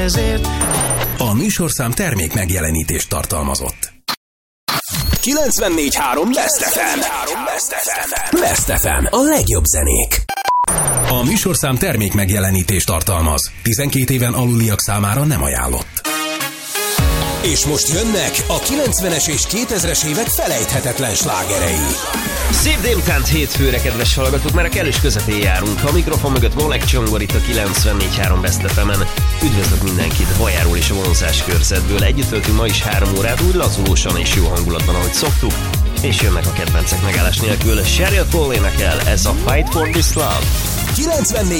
ezért. A műsorszám termék megjelenítést tartalmazott. 94.3 Best FM. Best FM. A legjobb zenék. A műsorszám termék megjelenítést tartalmaz. 12 éven aluliak számára nem ajánlott. És most jönnek a 90-es és 2000-es évek felejthetetlen slágerei. Szép délutánt hétfőre, kedves hallgatók, mert a kellős közepén járunk. A mikrofon mögött Molek Csongor itt a 94.3 Best FM-en. Üdvözlök mindenkit Vajáról és a vonzás körzetből. Együtt töltünk ma is 3 órát, úgy lazulósan és jó hangulatban, ahogy szoktuk. És jönnek a kedvencek megállás nélkül. Sheryl Cole énekel, ez a Fight for This Love. 94.